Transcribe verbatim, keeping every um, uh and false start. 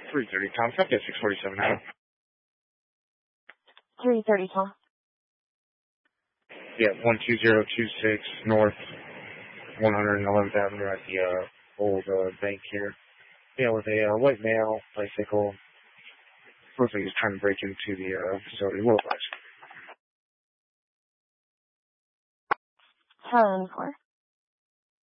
three thirty, Tom. Stop at six forty-seven now. three thirty, Tom. Yeah, one two zero two six North one hundred eleventh Avenue at the uh, old uh, bank here. Yeah, with a uh, white male bicycle. Looks like he's trying to break into the uh, facility. What was Seven four.